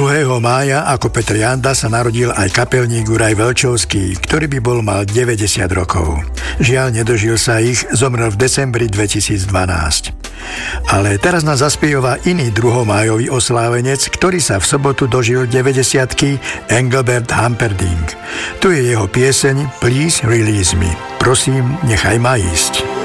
mája ako Petr Janda sa narodil aj kapelník Juraj Velčovský, ktorý by mal 90 rokov. Žiaľ, nedožil sa ich, zomrel v decembri 2012. Ale teraz nás zaspieva iný druhomájový oslávenec, ktorý sa v sobotu dožil 90-ky, Engelbert Humperdinck. Tu je jeho pieseň Please Release Me. Prosím, nechaj ma ísť.